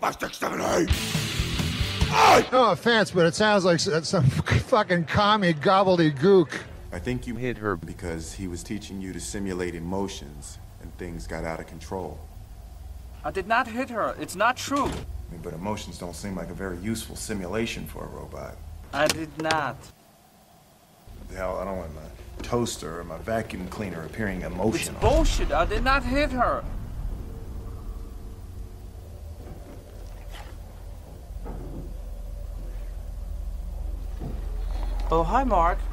No offense, but it sounds like some fucking commie gobbledygook. I think you hit her because he was teaching you to simulate emotions, and things got out of control. I did not hit her. It's not true. But emotions don't seem like a very useful simulation for a robot. I did not. The hell, I don't want my toaster or my vacuum cleaner appearing emotional. It's bullshit. I did not hit her. Oh, hi, Mark.